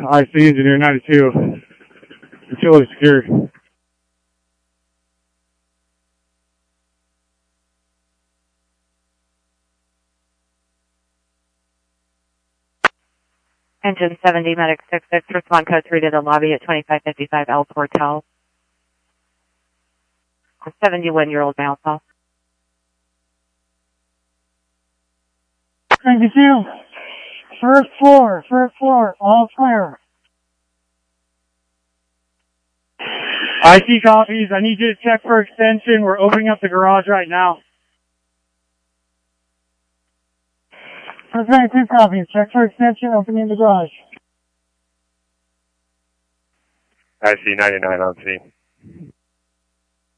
IC Engineer 92. Utility secured. Engine 70, Medic 66, respond code 3 to the lobby at 2555 El Portal. A 71-year-old male call. Thank you. First floor, all clear. IC copies, I need you to check for extension. We're opening up the garage right now. First 92 copies, check for extension, opening the garage. IC 99 on scene.